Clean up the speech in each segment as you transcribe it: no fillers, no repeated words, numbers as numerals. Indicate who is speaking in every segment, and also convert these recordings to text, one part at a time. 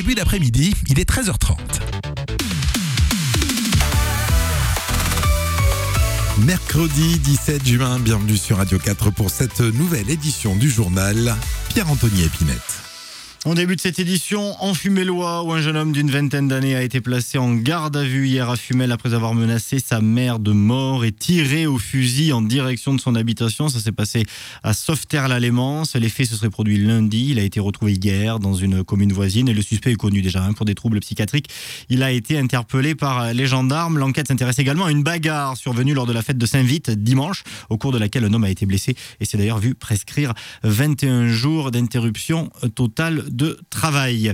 Speaker 1: début d'après-midi, il est 13h30. Mercredi 17 juin, bienvenue sur Radio 4 pour cette nouvelle édition du journal. Pierre-Anthony Épinette.
Speaker 2: On débute cette édition en Fumélois où un jeune homme d'une vingtaine d'années a été placé en garde à vue hier à Fumel après avoir menacé sa mère de mort et tiré au fusil en direction de son habitation. Ça s'est passé à Sauveterre-la-Lémance. Les faits se seraient produits lundi. Il a été retrouvé hier dans une commune voisine et le suspect est connu déjà pour des troubles psychiatriques. Il a été interpellé par les gendarmes. L'enquête s'intéresse également à une bagarre survenue lors de la fête de Saint-Vite dimanche, au cours de laquelle un homme a été blessé et s'est d'ailleurs vu prescrire 21 jours d'interruption totale de travail.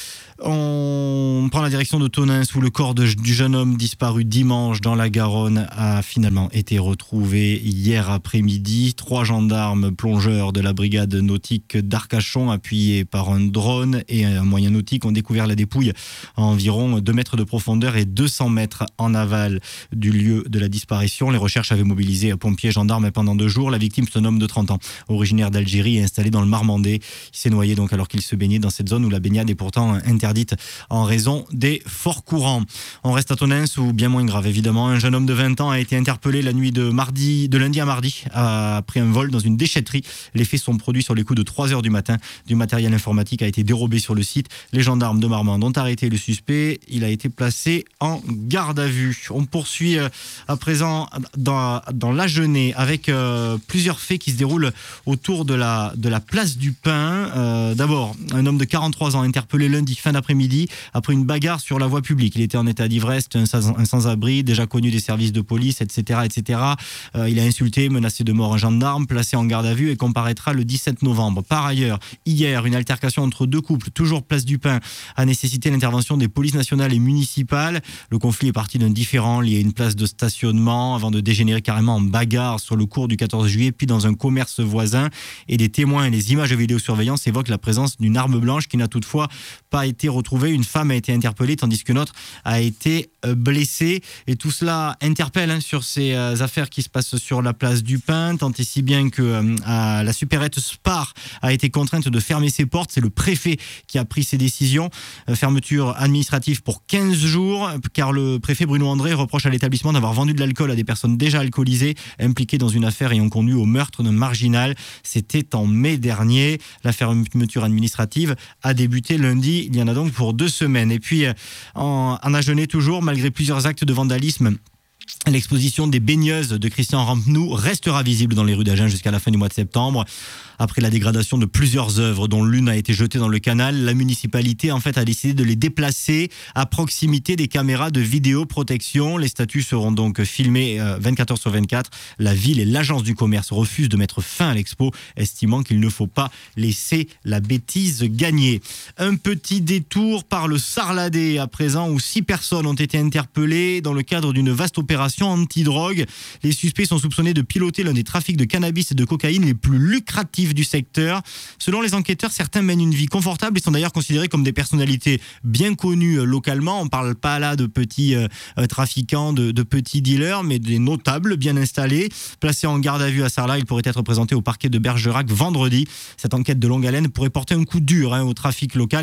Speaker 2: On prend la direction de Tonneins où le corps du jeune homme disparu dimanche dans la Garonne a finalement été retrouvé hier après-midi. 3 gendarmes plongeurs de la brigade nautique d'Arcachon appuyés par un drone et un moyen nautique ont découvert la dépouille à environ 2 mètres de profondeur et 200 mètres en aval du lieu de la disparition. Les recherches avaient mobilisé pompiers et gendarmes pendant 2 jours. La victime, c'est un homme de 30 ans, originaire d'Algérie et installé dans le Marmandais. Il s'est noyé donc alors qu'il se baignait dans cette zone où la baignade est pourtant interdite en raison des forts courants. On reste à Tonneins où, bien moins grave évidemment, un jeune homme de 20 ans a été interpellé la nuit de lundi à mardi après un vol dans une déchetterie. Les faits sont produits sur les coups de 3h du matin. Du matériel informatique a été dérobé sur le site. Les gendarmes de Marmande ont arrêté le suspect. Il a été placé en garde à vue. On poursuit à présent dans l'Agenais avec plusieurs faits qui se déroulent autour de la place du Pin. D'abord, un homme de 43 ans interpellé lundi fin d'après-midi après une bagarre sur la voie publique. Il était en état d'ivresse, un sans-abri, déjà connu des services de police, etc. Il a insulté, menacé de mort un gendarme, placé en garde à vue et comparaîtra le 17 novembre. Par ailleurs, hier, une altercation entre 2 couples, toujours place du Pin, a nécessité l'intervention des polices nationales et municipales. Le conflit est parti d'un différend lié à une place de stationnement avant de dégénérer carrément en bagarre sur le cours du 14 juillet, puis dans un commerce voisin. Et des témoins et les images de vidéosurveillance évoquent la présence d'une arme blanche qui n'a toutefois pas été retrouvée. Une femme a été interpellée tandis qu'une autre a été blessée. Et tout cela interpelle sur ces affaires qui se passent sur la place du Pin, tant et si bien que la supérette Spar a été contrainte de fermer ses portes. C'est le préfet qui a pris ces décisions. Fermeture administrative pour 15 jours, car le préfet Bruno André reproche à l'établissement d'avoir vendu de l'alcool à des personnes déjà alcoolisées, impliquées dans une affaire ayant conduit au meurtre d'un marginal. C'était en mai dernier. La fermeture administrative a débuté lundi. Il y en a donc pour 2 semaines. Et puis, en Agenais toujours, malgré plusieurs actes de vandalisme, l'exposition des baigneuses de Christian Rampenou restera visible dans les rues d'Agen jusqu'à la fin du mois de septembre. Après la dégradation de plusieurs œuvres, dont l'une a été jetée dans le canal, la municipalité a décidé de les déplacer à proximité des caméras de vidéoprotection. Les statues seront donc filmées 24 heures sur 24. La ville et l'agence du commerce refusent de mettre fin à l'expo, estimant qu'il ne faut pas laisser la bêtise gagner. Un petit détour par le Sarladais à présent, où 6 personnes ont été interpellées dans le cadre d'une vaste opération anti-drogue. Les suspects sont soupçonnés de piloter l'un des trafics de cannabis et de cocaïne les plus lucratifs du secteur. Selon les enquêteurs, certains mènent une vie confortable et sont d'ailleurs considérés comme des personnalités bien connues localement. On ne parle pas là de petits trafiquants, de petits dealers, mais des notables bien installés. Placés en garde à vue à Sarlat, ils pourraient être présentés au parquet de Bergerac vendredi. Cette enquête de longue haleine pourrait porter un coup dur au trafic local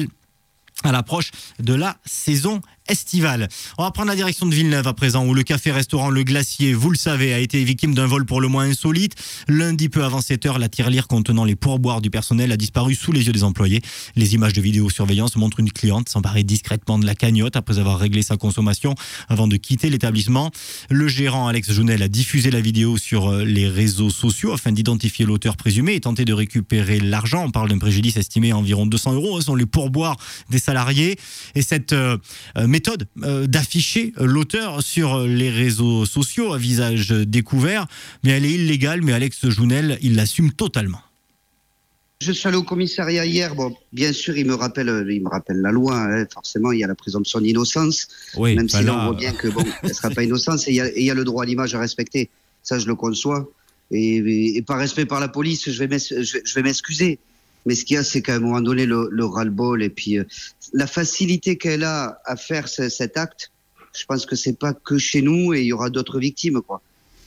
Speaker 2: à l'approche de la saison estivale. On va prendre la direction de Villeneuve à présent, où le café-restaurant Le Glacier, vous le savez, a été victime d'un vol pour le moins insolite. Lundi, peu avant 7h, la tirelire contenant les pourboires du personnel a disparu sous les yeux des employés. Les images de vidéosurveillance montrent une cliente s'emparer discrètement de la cagnotte après avoir réglé sa consommation avant de quitter l'établissement. Le gérant Alex Jounel a diffusé la vidéo sur les réseaux sociaux afin d'identifier l'auteur présumé et tenter de récupérer l'argent. On parle d'un préjudice estimé à environ 200 €. Ce sont les pourboires des salariés. Et cette méthode d'afficher l'auteur sur les réseaux sociaux à visage découvert, mais elle est illégale, mais Alex Jounel, il l'assume totalement.
Speaker 3: Je suis allé au commissariat hier. Bon, bien sûr, il me rappelle la loi. Forcément, il y a la présomption d'innocence. Oui, même si on voit bien que elle sera pas innocente. Et il y a le droit à l'image à respecter. Ça, je le conçois. Et par respect par la police, je vais m'excuser. Mais ce qu'il y a, c'est qu'à un moment donné, le ras-le-bol et puis la facilité qu'elle a à faire cet acte, je pense que c'est pas que chez nous et il y aura d'autres victimes, quoi.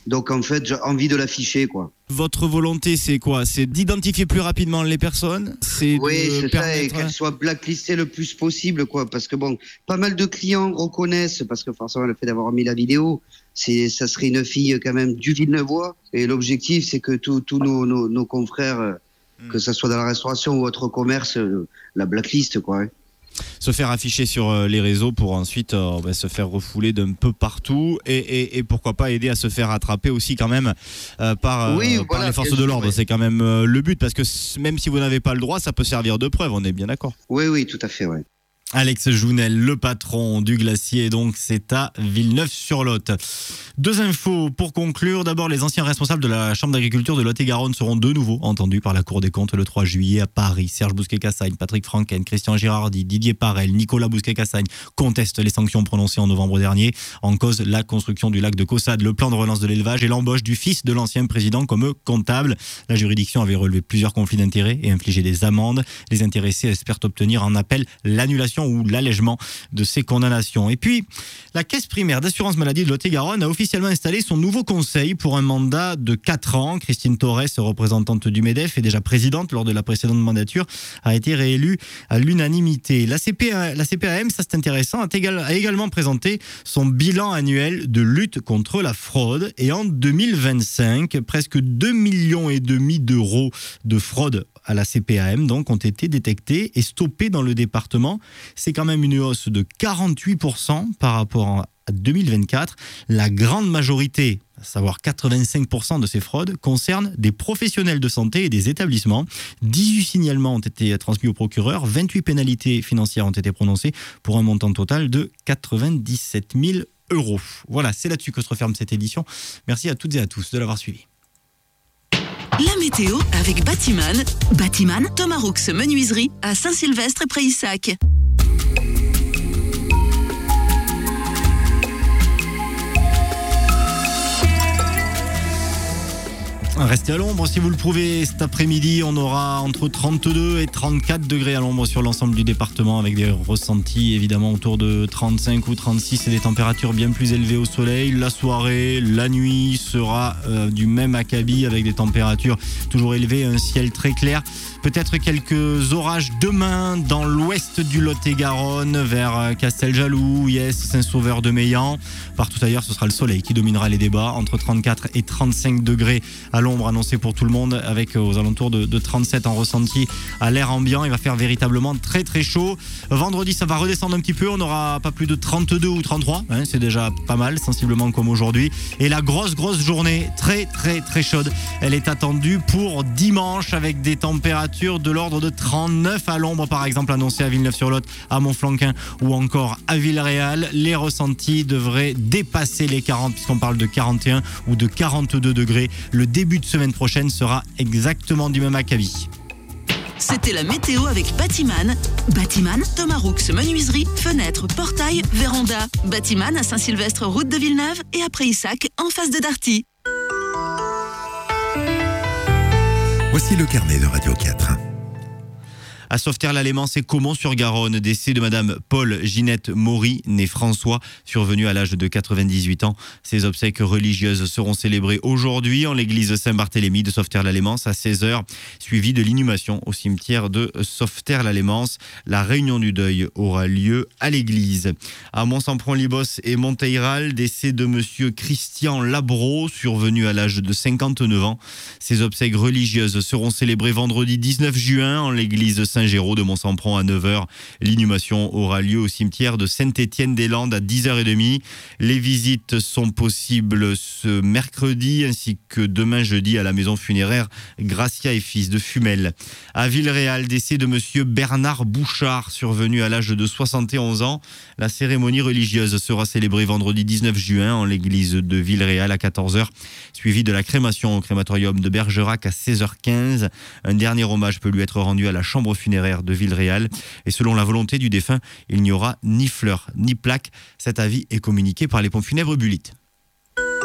Speaker 3: Donc en fait, j'ai envie de l'afficher, quoi.
Speaker 2: Votre volonté, c'est quoi? C'est d'identifier plus rapidement les personnes?
Speaker 3: Oui, c'est ça, et qu'elles soient blacklistées le plus possible, quoi. Parce que bon, pas mal de clients reconnaissent, parce que forcément, le fait d'avoir mis la vidéo, ça serait une fille quand même du Villeneuvois. Et l'objectif, c'est que tous nos confrères, que ça soit dans la restauration ou autre commerce, la blacklist, quoi.
Speaker 2: Se faire afficher sur les réseaux pour ensuite se faire refouler d'un peu partout et pourquoi pas aider à se faire attraper aussi quand même par les forces de l'ordre. C'est quand même le but, parce que même si vous n'avez pas le droit, ça peut servir de preuve, on est bien d'accord.
Speaker 3: Oui, tout à fait, ouais.
Speaker 2: Alex Jounel, le patron du glacier, donc c'est à Villeneuve-sur-Lot. 2 infos pour conclure. D'abord, les anciens responsables de la Chambre d'agriculture de Lot-et-Garonne seront de nouveau entendus par la Cour des comptes le 3 juillet à Paris. Serge Bousquet-Cassagne, Patrick Franken, Christian Girardi, Didier Parel, Nicolas Bousquet-Cassagne contestent les sanctions prononcées en novembre dernier. En cause, la construction du lac de Caussade, le plan de relance de l'élevage et l'embauche du fils de l'ancien président comme comptable. La juridiction avait relevé plusieurs conflits d'intérêts et infligé des amendes. Les intéressés espèrent obtenir en appel l'annulation ou l'allègement de ces condamnations. Et puis, la caisse primaire d'assurance maladie de Lot-et-Garonne a officiellement installé son nouveau conseil pour un mandat de 4 ans. Christine Torres, représentante du MEDEF et déjà présidente lors de la précédente mandature, a été réélue à l'unanimité. La CPAM, ça c'est intéressant, a également présenté son bilan annuel de lutte contre la fraude. Et en 2025, presque 2,5 millions d'euros de fraude à la CPAM donc ont été détectés et stoppés dans le département. C'est quand même une hausse de 48% par rapport à 2024. La grande majorité, à savoir 85% de ces fraudes, concernent des professionnels de santé et des établissements. 18 signalements ont été transmis au procureur, 28 pénalités financières ont été prononcées pour un montant total de 97 000 euros. Voilà, c'est là-dessus que se referme cette édition. Merci à toutes et à tous de l'avoir suivi.
Speaker 4: La météo avec Batiman. Batiman, Thomas Roux Menuiserie à Saint-Sylvestre et Pré-Issac.
Speaker 2: Restez à l'ombre si vous le pouvez. Cet après-midi, on aura entre 32 et 34 degrés à l'ombre sur l'ensemble du département, avec des ressentis évidemment autour de 35 ou 36 et des températures bien plus élevées au soleil. La soirée, la nuit sera du même acabit, avec des températures toujours élevées, un ciel très clair. Peut-être quelques orages demain dans l'ouest du Lot-et-Garonne, vers Casteljaloux, Yes, Saint-Sauveur-de-Meillan. Partout ailleurs, ce sera le soleil qui dominera les débats, entre 34 et 35 degrés à l'ombre annoncé pour tout le monde, avec aux alentours de 37 en ressenti à l'air ambiant. Il va faire véritablement très très chaud. Vendredi, ça va redescendre un petit peu, on n'aura pas plus de 32 ou 33, c'est déjà pas mal, sensiblement comme aujourd'hui. Et la grosse journée, très très très chaude, elle est attendue pour dimanche, avec des températures de l'ordre de 39 à l'ombre, par exemple annoncé à Villeneuve-sur-Lot, à Montflanquin ou encore à Villeréal. Les ressentis devraient dépasser les 40, puisqu'on parle de 41 ou de 42 degrés. Le début de semaine prochaine sera exactement du même acabit.
Speaker 4: C'était la météo avec Batiman. Batiman, Thomas Roux Menuiserie, fenêtres, portails, véranda. Batiman à Saint-Sylvestre, route de Villeneuve, et à Pré-Issac, en face de Darty.
Speaker 1: Voici le carnet de Radio 4.
Speaker 2: À Sauveterre-la-Léman, c'est Caumont-sur-Garonne. Décès de Madame Paul Ginette Maury, née François, survenue à l'âge de 98 ans. Ses obsèques religieuses seront célébrées aujourd'hui en l'église Saint-Barthélemy de Sauveterre-la-Léman à 16h, suivie de l'inhumation au cimetière de Sauveterre-la-Léman. La réunion du deuil aura lieu à l'église. À Mont-Sampron-Libos et Monteyral, décès de Monsieur Christian Labro, survenu à l'âge de 59 ans. Ses obsèques religieuses seront célébrées vendredi 19 juin en l'église Saint-Géraud de Mont-Sampron à 9h. L'inhumation aura lieu au cimetière de Saint-Étienne-des-Landes à 10h30. Les visites sont possibles ce mercredi ainsi que demain jeudi à la maison funéraire Gracia et Fils de Fumel. À Villeréal, décès de monsieur Bernard Bouchard, survenu à l'âge de 71 ans. La cérémonie religieuse sera célébrée vendredi 19 juin en l'église de Villeréal à 14h, suivie de la crémation au crématorium de Bergerac à 16h15. Un dernier hommage peut lui être rendu à la chambre funéraire de Villeréal. Et selon la volonté du défunt, il n'y aura ni fleurs ni plaques. Cet avis est communiqué par les pompes funèbres Bulit.